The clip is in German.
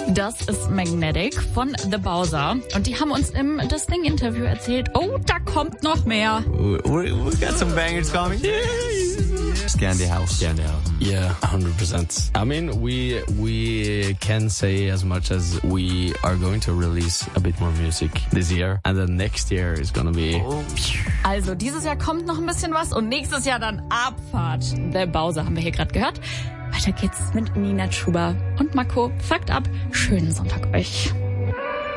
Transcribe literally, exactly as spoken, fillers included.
Das ist Magnetic von The Bowser. Und die haben uns im Das Ding-Interview erzählt, oh, da kommt noch mehr. We, we got some bangers coming. Scandi House. Scandi House. Yeah, one hundred percent. I mean, we we can say as much as we are going to release a bit more music this year. And then next year is gonna be... Oh. Also, dieses Jahr kommt noch ein bisschen was und nächstes Jahr dann Abfahrt. The Bowser haben wir hier gerade gehört. Weiter geht's mit Nina Chuba und Marco. Fucked up. Schönen Sonntag euch.